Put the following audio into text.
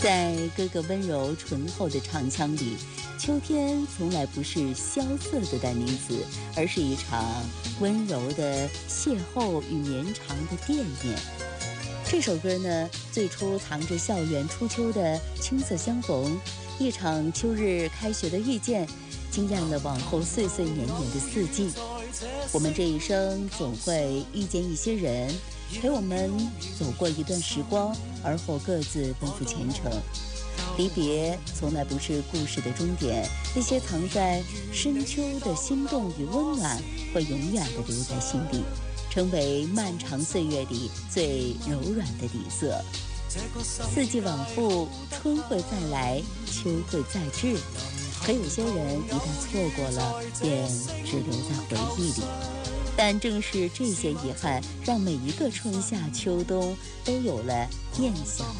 在哥哥温柔醇厚的唱腔里，秋天从来不是萧瑟的代名词，而是一场温柔的邂逅与绵长的惦念。这首歌呢，最初藏着校园初秋的青涩相逢，一场秋日开学的遇见，惊艳了往后岁岁年年的四季。我们这一生总会遇见一些人，陪我们走过一段时光，而后各自奔赴前程。离别从来不是故事的终点，那些藏在深秋的心动与温暖，会永远地留在心底，成为漫长岁月里最柔软的底色。四季往复，春会再来，秋会再至。可有些人一旦错过了，便只留在回忆里。但正是这些遗憾，让每一个春夏秋冬都有了念想